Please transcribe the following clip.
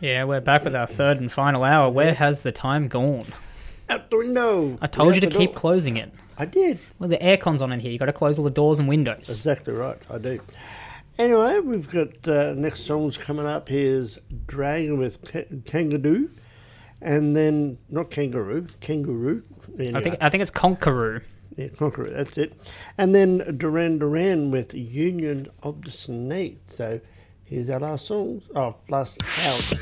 Yeah, we're back with our third and final hour. Where has the time gone? Out the window. I told you to Out the keep door. closing it. I did. Well, the aircon's on in here. You got to close all the doors and windows. Exactly right. I do. Anyway, we've got next songs coming up. Here's Dragon with Kangaroo, and then not Kangaroo. Anyway. I think it's Conqueror. Yeah, Conqueror. That's it. And then Duran Duran with Union of the Snake. So here's our last songs. Oh, last house.